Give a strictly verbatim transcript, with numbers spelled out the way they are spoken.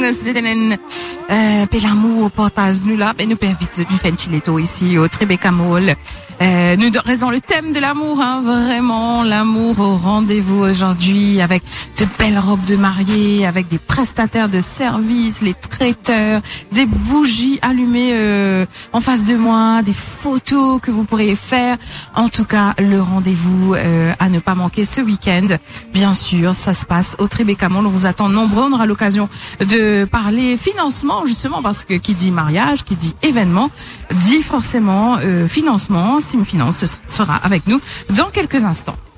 c'était euh, per l'amour portage nous là, ben nous pervite nous faire un petit leto ici au Tribeca Mall. Euh, nous raisons le thème de l'amour, hein, vraiment l'amour au rendez-vous aujourd'hui avec de belles robes de mariée, avec des prestataires de services, les traiteurs, des bougies allumées euh, en face de moi, des photos que vous pourrez faire. En tout cas, le rendez-vous euh, à ne pas manquer ce week-end. Bien sûr, ça se passe au Tribeca Mall. On vous attend nombreux. On aura l'occasion de parler financement, justement, parce que qui dit mariage, qui dit événement, dit forcément euh, financement. Sim Finance sera avec nous dans quelques instants.